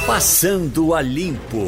Passando a Limpo.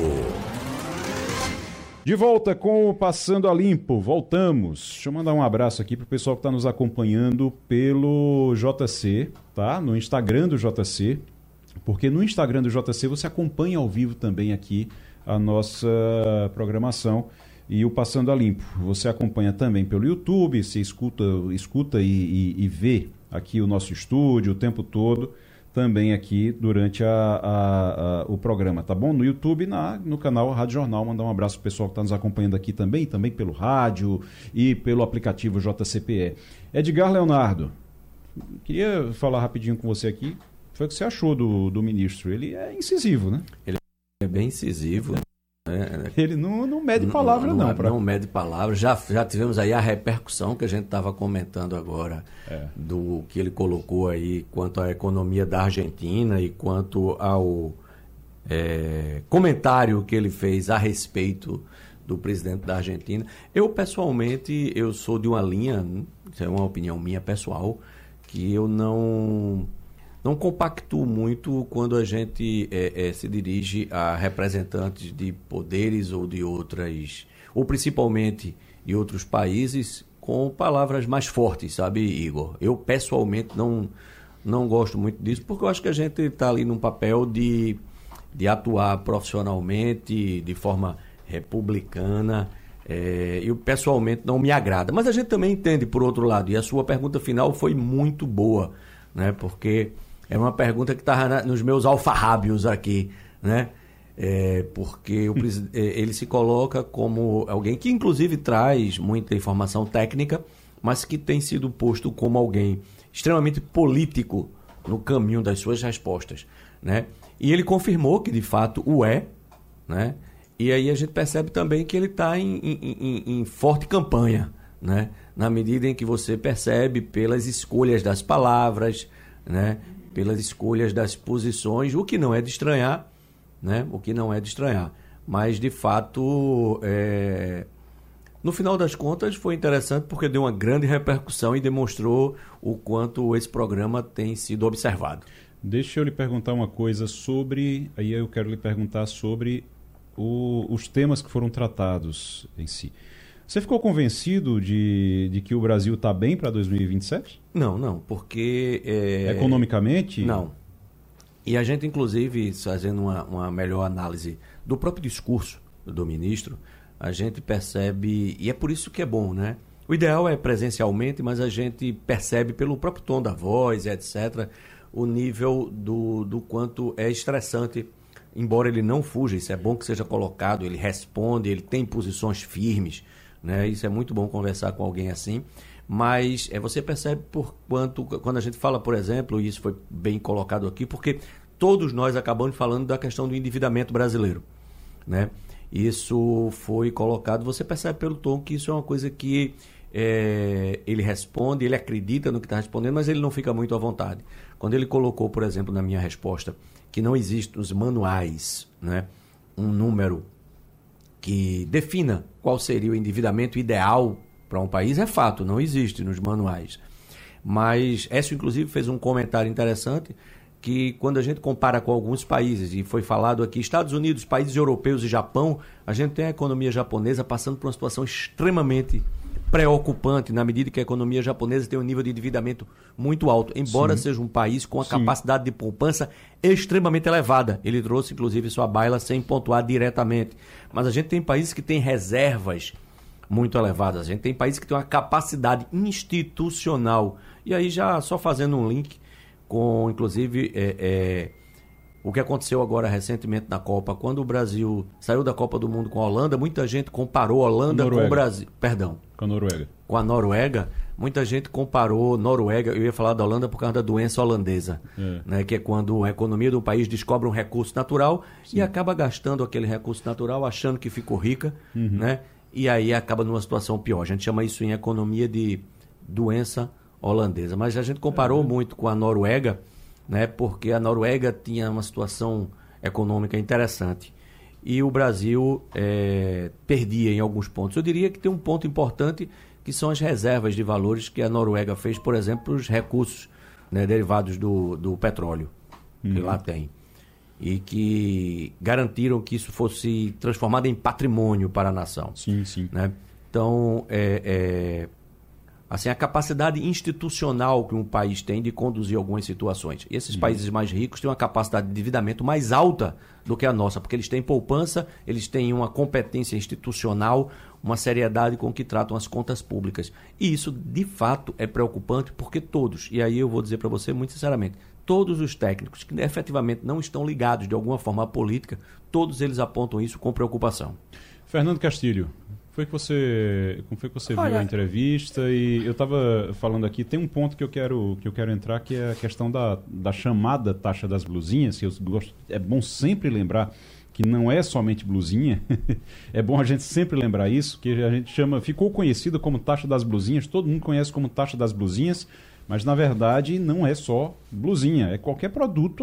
De volta com o Passando a Limpo, voltamos. Deixa eu mandar um abraço aqui para o pessoal que está nos acompanhando pelo JC, tá? No Instagram do JC, porque no Instagram do JC você acompanha ao vivo também aqui a nossa programação e o Passando a Limpo. Você acompanha também pelo YouTube, você escuta e vê aqui o nosso estúdio o tempo todo, também aqui durante o programa, tá bom? No YouTube, no canal Rádio Jornal. Mandar um abraço pro pessoal que está nos acompanhando aqui também pelo rádio e pelo aplicativo JCPE. Edgar Leonardo, queria falar rapidinho com você aqui. Foi o que você achou do ministro? Ele é incisivo, né? Ele é bem incisivo. Ele não mede palavra, não. Não mede palavra. Já tivemos aí a repercussão que a gente estava comentando agora, do que ele colocou aí quanto à economia da Argentina e quanto ao comentário que ele fez a respeito do presidente da Argentina. Eu, pessoalmente, eu sou de uma linha, isso é uma opinião minha pessoal, que eu não compactuo muito quando a gente se dirige a representantes de poderes ou de outras, ou principalmente de outros países, com palavras mais fortes, sabe, Igor? Eu, pessoalmente, não gosto muito disso, porque eu acho que a gente está ali num papel de atuar profissionalmente, de forma republicana, e pessoalmente não me agrada. Mas a gente também entende, por outro lado, e a sua pergunta final foi muito boa, né? Porque é uma pergunta que estava nos meus alfarrábios aqui, né? Porque ele se coloca como alguém que, inclusive, traz muita informação técnica, mas que tem sido posto como alguém extremamente político no caminho das suas respostas, né? E ele confirmou que, de fato, o é, né? E aí a gente percebe também que ele está em forte campanha, né? Na medida em que você percebe pelas escolhas das palavras, né? Pelas escolhas das posições, o que não é de estranhar, né? O que não é de estranhar. Mas, de fato, no final das contas, foi interessante porque deu uma grande repercussão e demonstrou o quanto esse programa tem sido observado. Deixa eu lhe perguntar uma coisa sobre... Aí eu quero lhe perguntar sobre os temas que foram tratados em si. Você ficou convencido de que o Brasil está bem para 2027? Não, porque... Economicamente? Não. E a gente, inclusive, fazendo uma melhor análise do próprio discurso do ministro, a gente percebe, e é por isso que é bom, né? O ideal é presencialmente, mas a gente percebe pelo próprio tom da voz, etc., o nível do quanto é estressante, embora ele não fuja, isso é bom que seja colocado, ele responde, ele tem posições firmes, né? Isso é muito bom conversar com alguém assim, mas você percebe por quanto, quando a gente fala, por exemplo, e isso foi bem colocado aqui, porque todos nós acabamos falando da questão do endividamento brasileiro, né? Isso foi colocado, você percebe pelo tom que isso é uma coisa que ele responde, ele acredita no que está respondendo, mas ele não fica muito à vontade. Quando ele colocou, por exemplo, na minha resposta, que não existe nos manuais, né, um número que defina qual seria o endividamento ideal para um país, é fato, não existe nos manuais. Mas Écio, inclusive, fez um comentário interessante que quando a gente compara com alguns países, e foi falado aqui, Estados Unidos, países europeus e Japão, a gente tem a economia japonesa passando por uma situação extremamente preocupante, na medida que a economia japonesa tem um nível de endividamento muito alto, embora seja um país com a capacidade de poupança extremamente elevada. Ele trouxe, inclusive, sua baila sem pontuar diretamente. Mas a gente tem países que têm reservas muito elevadas, a gente tem países que têm uma capacidade institucional. E aí, já só fazendo um link com, inclusive, o que aconteceu agora recentemente na Copa, quando o Brasil saiu da Copa do Mundo com a Holanda, muita gente comparou a Holanda com o Brasil. Perdão. Com a Noruega. Com a Noruega, muita gente comparou Noruega, eu ia falar da Holanda por causa da doença holandesa, né, que é quando a economia do país descobre um recurso natural e acaba gastando aquele recurso natural achando que ficou rica, né, e aí acaba numa situação pior. A gente chama isso em economia de doença holandesa. Mas a gente comparou muito com a Noruega, né, porque a Noruega tinha uma situação econômica interessante e o Brasil perdia em alguns pontos. Eu diria que tem um ponto importante que são as reservas de valores que a Noruega fez, por exemplo, os recursos, né, derivados do petróleo que lá tem. e que garantiram que isso fosse transformado em patrimônio para a nação. Sim, sim. Né? Então, assim, a capacidade institucional que um país tem de conduzir algumas situações. E esses países mais ricos têm uma capacidade de endividamento mais alta do que a nossa, porque eles têm poupança, eles têm uma competência institucional, uma seriedade com que tratam as contas públicas. E isso, de fato, é preocupante porque todos, e aí eu vou dizer para você muito sinceramente, todos os técnicos que efetivamente não estão ligados de alguma forma à política, todos eles apontam isso com preocupação. Fernando Castilho, como foi que você viu a entrevista? E eu estava falando aqui, tem um ponto que eu quero entrar, que é a questão da chamada taxa das blusinhas, que é bom sempre lembrar que não é somente blusinha, é bom a gente sempre lembrar isso, que a gente ficou conhecida como taxa das blusinhas, todo mundo conhece como taxa das blusinhas, mas na verdade não é só blusinha, é qualquer produto